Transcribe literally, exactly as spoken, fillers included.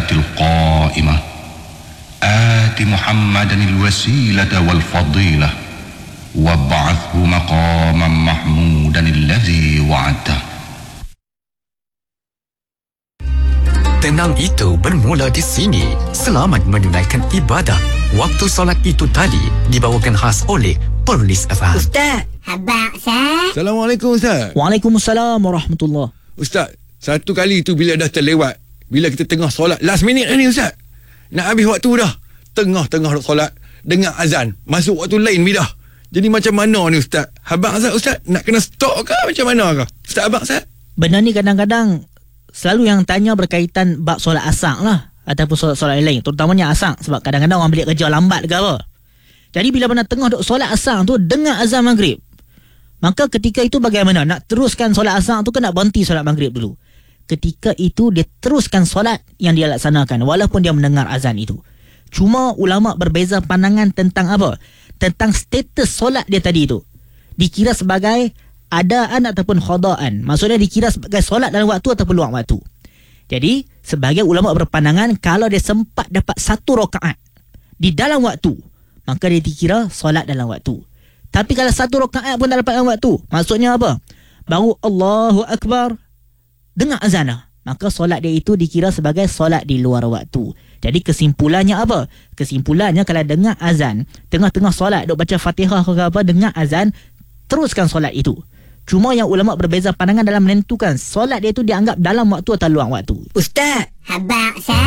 الصلاة القائمة آت محمدا الوسيلة والفضيلة وابعثه مقاما محمودا الذي وعدته. Tenang itu bermula di sini. Selamat menunaikan ibadah. Waktu solat itu tadi dibawakan khas oleh Perlis F M. Ustaz, habaq Ustaz. Assalamualaikum Ustaz. Waalaikumsalam warahmatullahi. Ustaz, satu kali tu bila dah terlewat, bila kita tengah solat last minute ni Ustaz, nak habis waktu dah, tengah-tengah solat dengar azan, masuk waktu lain bidah. Jadi macam mana ni Ustaz? Habaq Ustaz, Ustaz nak kena stop ke macam mana ke? Ustaz habaq Ustaz. Benda ni kadang-kadang selalu yang tanya berkaitan bab solat asar lah, ataupun solat-solat lain, terutamanya asar, sebab kadang-kadang orang balik kerja lambat ke apa. Jadi bila mana tengah duk solat asar tu dengar azan maghrib, maka ketika itu bagaimana? Nak teruskan solat asar tu ke nak berhenti solat maghrib dulu? Ketika itu dia teruskan solat yang dia laksanakan walaupun dia mendengar azan itu. Cuma ulama berbeza pandangan tentang apa? Tentang status solat dia tadi itu. Dikira sebagai adaan ataupun khadaan. Maksudnya dikira sebagai solat dalam waktu ataupun luar waktu. Jadi sebagai ulama berpandangan kalau dia sempat dapat satu rakaat di dalam waktu, maka dia dikira solat dalam waktu. Tapi kalau satu rakaat pun tak dapat dalam waktu, maksudnya apa? Baru Allahu Akbar dengar azan dah, maka solat dia itu dikira sebagai solat di luar waktu. Jadi kesimpulannya apa? Kesimpulannya kalau dengar azan tengah-tengah solat, duk baca Fatihah ke apa, dengar azan, teruskan solat itu. Cuma yang ulama berbeza pandangan dalam menentukan solat dia itu dianggap dalam waktu atau luar waktu. Ustaz, habaq Ustaz.